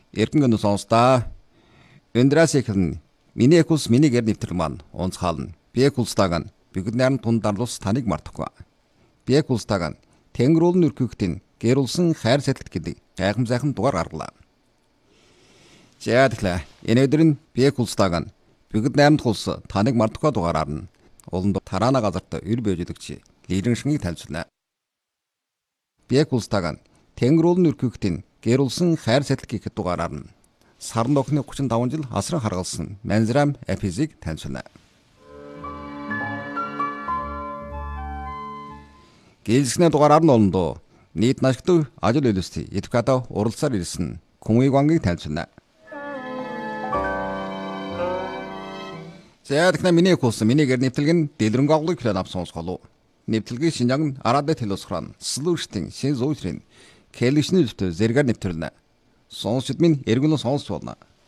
Эргэн гэнэ сонстаа. Өндраас ихлэн миний экус минийгээр нэвтрэл маань онцгаална. Би экулстаг нь бүгд найран тундарлус таныг мартахгүй. Би экулстаг нь Тэнгэрүүлэн өркөختийн гэрүүлсэн хайр сэтэлт гэдэг гайхамшигт дугаар гаргалаа. За тэгэхээр энэ өдөр нь би экулстаг нь бүгд найрамд хулс таныг мартахгүй дугаараар нь улан тараана газарт өр бэжлэгч лидер шингийг танилцуулна. Би экулстаг нь Тэнгэрүүлэн өркөختийн гэрүүлсэн хайр сэтэлт гэх дугаараар нь сарн охины 35 жил асран харгалсан Манзрам Апизыг танилцуулна. Гэлсгний дугаараар нь олондоо нийт нашигт ажил үйлстэй эдвокат уралцаар ирсэн Күнвийг вангийг танилцуулна. За тэгэхээр миний курс минийгээр нэвтлэг нь дэлгэрэнгүй агуулгыг хэлээд авсан сонсголоо. Нэвтлэгийн шинжааг нь Арада телосхран слуштын шин зүйрийн Кэлишний зөвтө зэрэгээр нэвтрүүлнэ. Сонсчд минь эргэн сонсч болно.